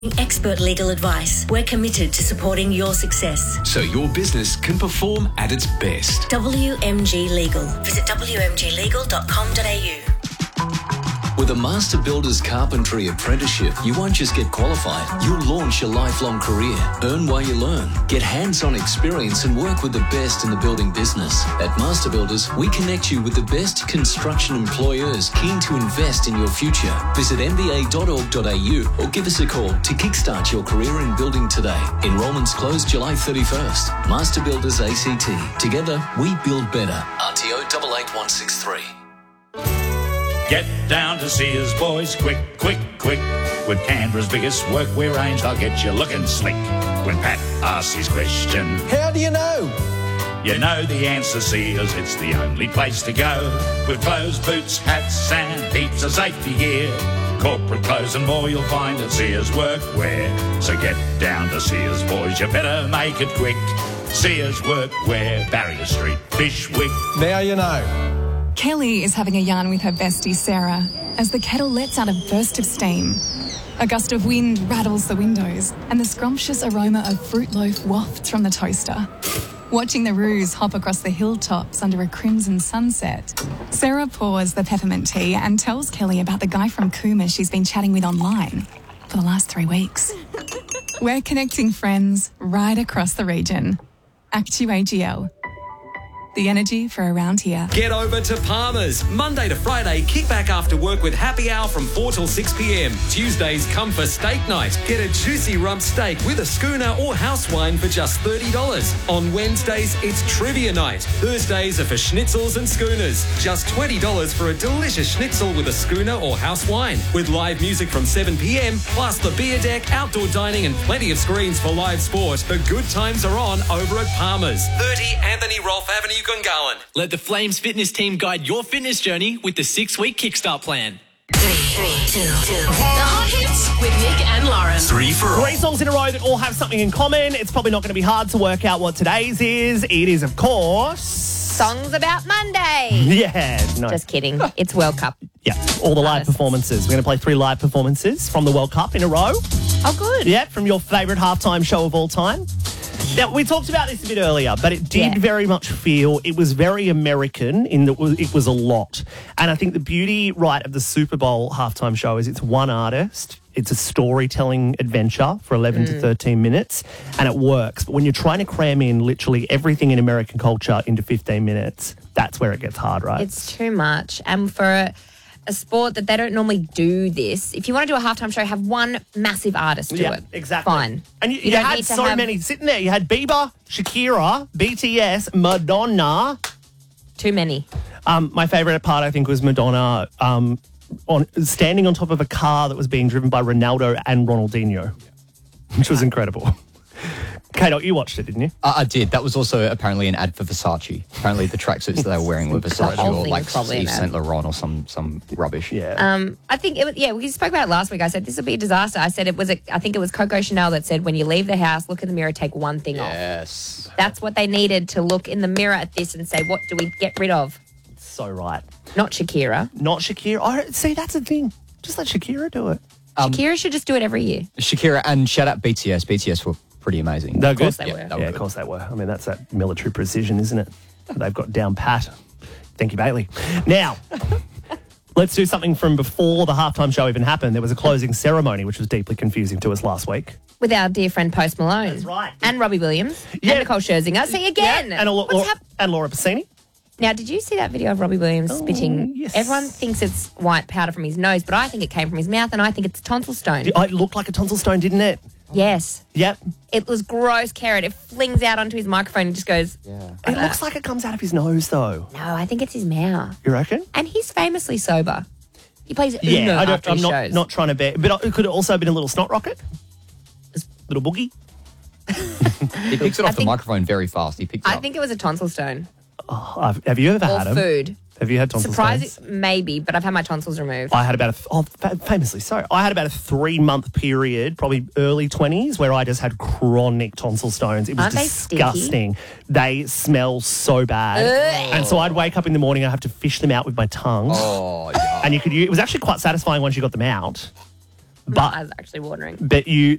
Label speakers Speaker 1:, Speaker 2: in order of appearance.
Speaker 1: Expert legal advice. We're committed to supporting your success.
Speaker 2: So your business can perform at its best.
Speaker 1: WMG Legal. Visit wmglegal.com.au.
Speaker 2: With a Master Builders Carpentry Apprenticeship, you won't just get qualified, you'll launch your lifelong career. Earn while you learn. Get hands-on experience and work with the best in the building business. At Master Builders, we connect you with the best construction employers keen to invest in your future. Visit mba.org.au or give us a call to kickstart your career in building today. Enrollments close July 31st. Master Builders ACT. Together, we build better. RTO 88163.
Speaker 3: Get down to Sears, boys, quick, quick, quick. With Canberra's biggest workwear range, they'll get you looking slick. When Pat asks his question,
Speaker 4: how do you know?
Speaker 3: You know the answer, Sears, it's the only place to go. With clothes, boots, hats and heaps of safety gear. Corporate clothes and more you'll find at Sears Workwear. So get down to Sears, boys, you better make it quick. Sears Workwear, Barrier Street, Bishwick.
Speaker 4: Now you know.
Speaker 5: Kelly is having a yarn with her bestie Sarah as the kettle lets out a burst of steam. A gust of wind rattles the windows and the scrumptious aroma of fruit loaf wafts from the toaster. Watching the roos hop across the hilltops under a crimson sunset, Sarah pours the peppermint tea and tells Kelly about the guy from Cooma she's been chatting with online for the last 3 weeks. We're connecting friends right across the region. ActuAGL. The energy for around here.
Speaker 6: Get over to Palmer's. Monday to Friday, kick back after work with happy hour from 4 till 6 p.m. Tuesdays, come for steak night. Get a juicy rump steak with a schooner or house wine for just $30. On Wednesdays, it's trivia night. Thursdays are for schnitzels and schooners. Just $20 for a delicious schnitzel with a schooner or house wine. With live music from 7 p.m, plus the beer deck, outdoor dining and plenty of screens for live sport. The good times are on over at Palmer's. 30 Anthony Rolfe Avenue, Gungahlin.
Speaker 7: Let the Flames fitness team guide your fitness journey with the 6-week Kickstart plan.
Speaker 1: 3, 2. The Hot Hits with Nick and Lauren.
Speaker 2: 3 for all.
Speaker 8: 3 songs in a row that all have something in common. It's probably not going to be hard to work out what today's is. It is, of course...
Speaker 9: Songs about Monday.
Speaker 8: Yeah. No.
Speaker 9: Just kidding. It's World Cup.
Speaker 8: Yeah, all the live performances. We're going to play 3 live performances from the World Cup in a row.
Speaker 9: Oh, good.
Speaker 8: Yeah, from your favourite halftime show of all time. Now, we talked about this a bit earlier, but it did very much feel, it was very American in that it was a lot. And I think the beauty, right, of the Super Bowl halftime show is it's one artist, it's a storytelling adventure for 11 to 13 minutes, and it works. But when you're trying to cram in literally everything in American culture into 15 minutes, that's where it gets hard, right?
Speaker 9: It's too much. And for a sport that they don't normally do this, if you want to do a halftime show, have one massive artist do it.
Speaker 8: Exactly.
Speaker 9: Fine.
Speaker 8: And you had so many sitting there. You had Bieber, Shakira, BTS, Madonna.
Speaker 9: Too many.
Speaker 8: My favourite part, I think, was Madonna standing on top of a car that was being driven by Ronaldo and Ronaldinho, which was incredible. Kate, you watched it, didn't you?
Speaker 10: I did. That was also apparently an ad for Versace. Apparently the tracksuits that they were wearing were Versace or like Yves Saint Laurent or some rubbish.
Speaker 8: Yeah.
Speaker 9: I think it was, we spoke about it last week. I said this would be a disaster. I said I think it was Coco Chanel that said when you leave the house, look in the mirror, take one thing off.
Speaker 10: Yes.
Speaker 9: That's what they needed, to look in the mirror at this and say, what do we get rid of?
Speaker 8: So right.
Speaker 9: Not Shakira.
Speaker 8: Not Shakira. Oh, see, that's the thing. Just let Shakira do it.
Speaker 9: Shakira should just do it every year.
Speaker 10: Shakira, and shout out BTS. BTS were pretty amazing.
Speaker 8: They're
Speaker 9: good.
Speaker 8: Of course they were. I mean, that's that military precision, isn't it? They've got down pat. Thank you, Bailey. Now, let's do something from before the halftime show even happened. There was a closing ceremony, which was deeply confusing to us last week.
Speaker 9: With our dear friend Post Malone.
Speaker 8: That's right.
Speaker 9: And Robbie Williams. And Nicole Scherzinger. See, again.
Speaker 8: Yeah. And Laura Pausini.
Speaker 9: Now, did you see that video of Robbie Williams spitting?
Speaker 8: Yes.
Speaker 9: Everyone thinks it's white powder from his nose, but I think it came from his mouth, and I think it's tonsil stone.
Speaker 8: It looked like a tonsil stone, didn't it?
Speaker 9: Yes.
Speaker 8: Yep.
Speaker 9: It was gross carrot. It flings out onto his microphone and just goes...
Speaker 8: Yeah. It looks like it comes out of his nose, though.
Speaker 9: No, I think it's his mouth.
Speaker 8: You reckon?
Speaker 9: And he's famously sober. He plays Uno after his shows.
Speaker 8: Not trying to bear... But it could have also been a little snot rocket. Little boogie.
Speaker 10: He picks it off the microphone very fast. He picks it up.
Speaker 9: I think it was a tonsil stone.
Speaker 8: Oh, have you ever had them?
Speaker 9: Or food.
Speaker 8: Have you had tonsil stones?
Speaker 9: Maybe, but I've had my tonsils removed.
Speaker 8: I had about famously so. I had about a 3-month period, probably early 20s, where I just had chronic tonsil stones. It was
Speaker 9: Aren't they
Speaker 8: disgusting. They smell so bad.
Speaker 9: Ugh.
Speaker 8: And so I'd wake up in the morning, I'd have to fish them out with my tongue.
Speaker 10: Oh, yeah.
Speaker 8: And it was actually quite satisfying once you got them out.
Speaker 9: My eyes are actually watering.
Speaker 8: But you